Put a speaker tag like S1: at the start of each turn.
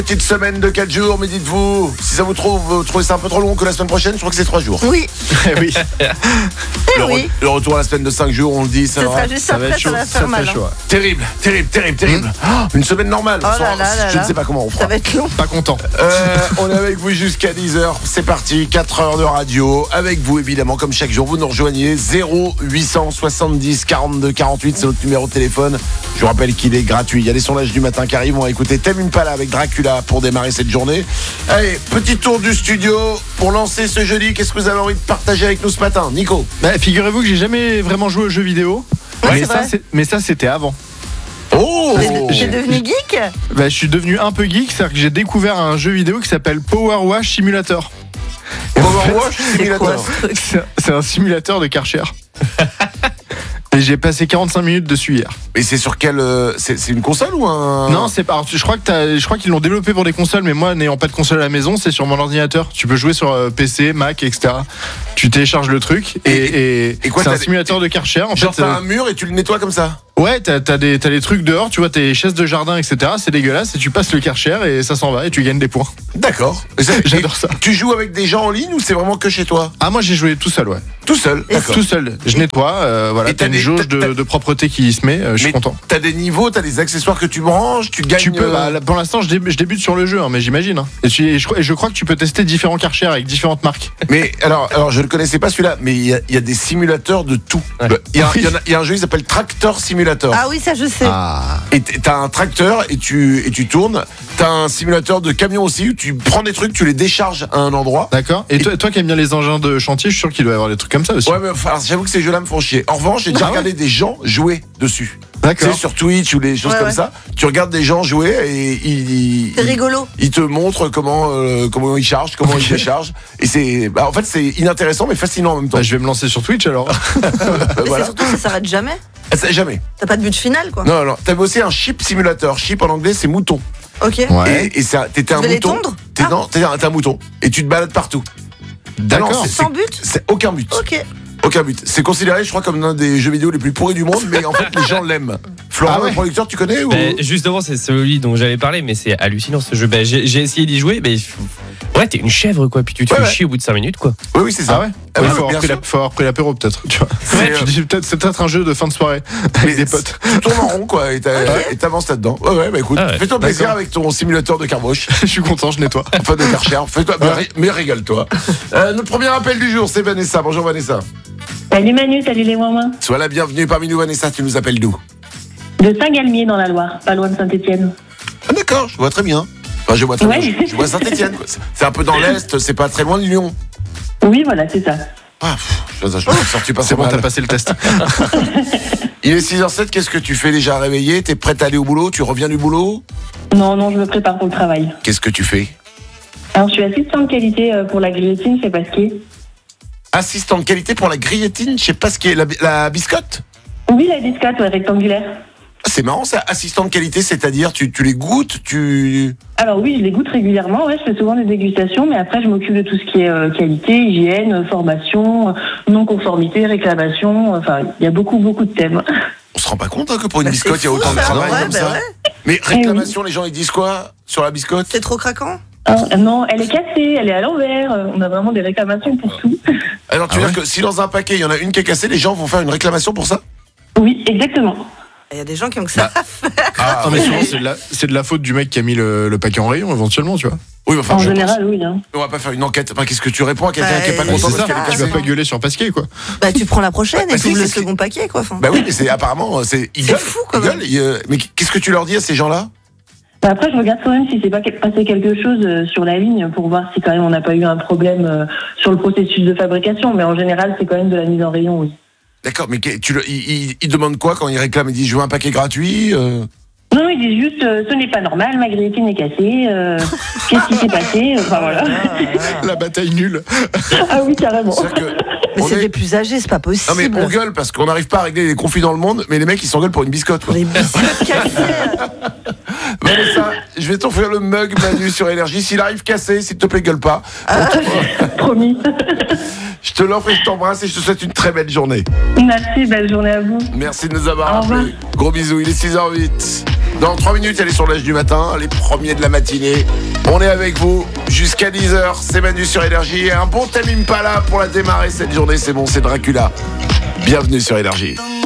S1: Petite semaine de 4 jours, mais dites-vous, si ça vous trouvez ça un peu trop long que la semaine prochaine, je crois que c'est 3 jours.
S2: Oui.
S3: Oui.
S1: Le retour à la semaine de 5 jours, on le dit, ça
S2: Ce
S1: va.
S2: sera juste après, ça va faire mal.
S3: chaud.
S1: Terrible. Une semaine normale.
S2: Oh là là
S1: Je
S2: là.
S1: ne sais pas comment on fera.
S2: Ça va être long.
S3: Pas content.
S1: On est avec vous jusqu'à 10h. C'est parti, 4 heures de radio. Avec vous, évidemment, comme chaque jour, vous nous rejoignez 0870 42 48, c'est notre numéro de téléphone. Je vous rappelle qu'il est gratuit. Il y a les sondages du matin qui arrivent. On va écouter Tame Impala avec Dracula pour démarrer cette journée. Allez, petit tour du studio pour lancer ce jeudi. Qu'est-ce que vous avez envie de partager avec nous ce matin, Nico?
S3: Figurez-vous que j'ai jamais vraiment joué aux jeux vidéo.
S2: Ouais,
S3: mais ça, c'était avant.
S1: Oh,
S2: T'es devenu geek?
S3: Je suis devenu un peu geek, c'est-à-dire que j'ai découvert un jeu vidéo qui s'appelle Power Wash Simulator.
S1: Power Wash Simulator.
S3: C'est un simulateur de Karcher. Et j'ai passé 45 minutes dessus hier.
S1: Et c'est sur quelle c'est une console ou un...
S3: Non, c'est pas. Je crois qu'ils l'ont développé pour des consoles, mais moi, n'ayant pas de console à la maison, c'est sur mon ordinateur. Tu peux jouer sur PC, Mac, etc. Tu télécharges le truc et
S1: quoi,
S3: c'est un simulateur de Karcher. En
S1: Genre
S3: fait,
S1: t'as un mur et tu le nettoies comme ça?
S3: Ouais, t'as des trucs dehors, tu vois, tes chaises de jardin, etc. C'est dégueulasse et tu passes le Karcher et ça s'en va et tu gagnes des points.
S1: D'accord.
S3: J'adore ça.
S1: Tu joues avec des gens en ligne ou c'est vraiment que chez toi?
S3: Ah, moi j'ai joué tout seul, ouais.
S1: Tout seul, d'accord.
S3: Tout seul. Je nettoie, voilà.
S1: Et t'as
S3: T'as une
S1: des-
S3: jauge de propreté qui se met, je suis
S1: Mais
S3: content.
S1: T'as des niveaux, t'as des accessoires que tu branches, tu gagnes...
S3: Tu peux, pour l'instant, je débute sur le jeu, hein, mais j'imagine. Hein. Et je crois que tu peux tester différents Karcher avec différentes marques.
S1: Mais alors je ne connaissais pas celui-là, mais il y a des simulateurs de tout.
S3: Ouais.
S1: Il y a un jeu qui s'appelle Tractor Simulator.
S2: Ah oui, ça je sais.
S1: Et t'as un tracteur et tu tournes. T'as un simulateur de camion aussi où tu prends des trucs, tu les décharges à un endroit.
S3: D'accord. Et toi qui aimes bien les engins de chantier, je suis sûr qu'il doit y avoir des trucs comme ça aussi.
S1: Ouais, mais enfin, j'avoue que ces jeux-là me font chier. En revanche, j'ai déjà regardé des gens jouer dessus. Tu
S3: D'accord.
S1: sais, sur Twitch ou des choses comme ça, tu regardes des gens jouer et
S2: C'est rigolo.
S1: ils te montrent comment ils chargent, comment ils déchargent. Et en fait, c'est inintéressant mais fascinant en même temps.
S3: Je vais me lancer sur Twitch alors.
S2: Mais
S1: Voilà.
S2: c'est surtout que ça s'arrête jamais.
S1: Jamais.
S2: T'as pas de but final, quoi.
S1: Non. T'as bossé un sheep simulator. Sheep en anglais, c'est mouton.
S2: Ok.
S3: Ouais.
S1: Et t'étais un
S2: devais les
S1: mouton.
S2: tondre
S1: Non, t'es un mouton. Et tu te balades partout.
S3: D'accord.
S1: Ah non,
S2: Sans but?
S1: C'est aucun but.
S2: Ok.
S1: Aucun but. C'est considéré, je crois, comme l'un des jeux vidéo les plus pourris du monde, mais en fait, les gens l'aiment. Florent,
S3: Ah ouais.
S1: le producteur, tu connais ou...
S4: Justement, c'est celui dont j'avais parlé, mais c'est hallucinant ce jeu. J'ai essayé d'y jouer, mais ouais, t'es une chèvre quoi, puis tu te fais chier au bout de 5 minutes quoi.
S1: Oui, c'est ça.
S3: Ah ouais.
S1: Ah
S3: Ouais,
S1: ouais,
S3: faut
S1: bien sûr.
S3: avoir pris l'apéro peut-être. Tu vois.
S1: C'est,
S3: Je dis c'est peut-être un jeu de fin de soirée avec
S1: Mais
S3: des potes.
S1: Tu tournes en rond, quoi, et t'avances là-dedans. Ouais, bah écoute,
S4: Ah ouais.
S1: fais-toi plaisir
S3: D'accord.
S1: avec ton simulateur de carboche.
S3: Je suis content, je nettoie.
S1: Enfin, de Karcher. Fais-toi, mais régale-toi. Notre premier appel du jour, c'est Vanessa. Bonjour, Vanessa.
S5: Salut Manu, salut les Ouin-Ouin.
S1: Sois la bienvenue parmi nous, Vanessa. Tu nous appelles d'où?
S5: De Saint-Galmier dans la Loire, pas loin de Saint-Étienne.
S1: Ah, d'accord, je vois très bien. Enfin, je vois très
S5: Ouais.
S1: bien. Je vois Saint-Etienne. C'est un peu dans l'Est, c'est pas très loin de Lyon.
S5: Oui, voilà, c'est ça.
S1: Ah, je suis sorti pas
S3: C'est bon,
S1: mal.
S3: t'as passé le test.
S1: Il est 6h07, qu'est-ce que tu fais déjà réveillé? T'es prête à aller au boulot? Tu reviens du boulot?
S5: Non, je me prépare pour le travail.
S1: Qu'est-ce que tu fais?
S5: Alors, je suis assistante qualité pour la grillotine chez Pasquier.
S1: Assistant de qualité pour la grillotine, je sais pas ce qu'est la biscotte?
S5: Oui, la biscotte, ouais, rectangulaire.
S1: Ah, c'est marrant ça, assistant de qualité, c'est-à-dire tu les goûtes,
S5: Alors oui, je les goûte régulièrement, ouais, je fais souvent des dégustations, mais après, je m'occupe de tout ce qui est qualité, hygiène, formation, non-conformité, réclamation, enfin, il y a beaucoup de thèmes.
S1: On se rend pas compte hein, que pour une
S2: Bah,
S1: biscotte, il y a
S2: c'est fou,
S1: autant de
S2: ça.
S1: travail
S2: Ouais,
S1: comme
S2: bah
S1: ça.
S2: ouais.
S1: Mais réclamation, les gens ils disent quoi sur la biscotte?
S2: C'est trop craquant?
S5: Non, elle est cassée, elle est à l'envers, on a vraiment des réclamations pour tout.
S1: Alors tu veux dire que si dans un paquet il y en a une qui est cassée, les gens vont faire une réclamation pour ça?
S5: Oui, exactement.
S2: Il y a des gens qui ont que ça à faire.
S1: Ah,
S3: Non, mais souvent, c'est de la faute du mec qui a mis le paquet en rayon, éventuellement, tu vois.
S1: oui, enfin,
S5: En
S1: je
S5: général, oui. Hein.
S1: pense. On va pas faire une enquête. Enfin, qu'est-ce que tu réponds à quelqu'un
S2: Bah,
S1: qui est pas
S2: c'est
S1: content
S3: C'est
S1: parce
S3: ça,
S1: qu'elle est
S3: tu vas
S1: cassée?
S3: pas gueuler sur Pasquier, quoi.
S2: Bah tu prends la prochaine
S1: Bah,
S2: et tu ouvres
S1: si,
S2: le
S1: c'est-
S2: second paquet, quoi. Enfin.
S1: Bah oui, mais c'est apparemment, ils gueulent.
S2: fou, quand
S1: Ils gueulent, mais qu'est-ce que tu leur dis à ces gens-là?
S5: Bah, après, je regarde quand même si c'est pas passé quelque chose sur la ligne pour voir si quand même on n'a pas eu un problème sur le processus de fabrication. Mais en général, c'est quand même de la mise en rayon, oui.
S1: D'accord, mais ils demandent quoi quand ils réclament? Ils disent je veux un paquet gratuit
S5: Non, ils disent juste ce n'est pas normal, ma grillotine est cassée, qu'est-ce qui s'est passé, enfin voilà.
S3: La bataille nulle.
S5: Ah oui, carrément.
S1: C'est-à-dire que
S2: Mais
S1: on
S2: c'est
S1: est-
S2: des plus âgés, c'est pas
S1: Non
S2: possible.
S1: mais on gueule parce qu'on n'arrive pas à régler les conflits dans le monde, mais les mecs ils s'engueulent pour une biscotte quoi.
S2: Les biscottes cassées.
S1: Vanessa, je vais t'offrir le mug Manu sur Énergie. S'il arrive cassé, s'il te plaît gueule pas.
S5: Promis.
S1: Je te l'offre et je t'embrasse et je te souhaite une très belle journée.
S5: Merci, belle journée à vous.
S1: Merci de nous avoir
S5: Au revoir.
S1: appelés. Gros bisous, il est 6h08. Dans 3 minutes, elle est sur l'âge du matin, les premiers de la matinée. On est avec vous jusqu'à 10h. C'est Manu sur Énergie. Et un bon Tame Impala pour la démarrer cette journée. C'est bon, c'est Dracula. Bienvenue sur Énergie.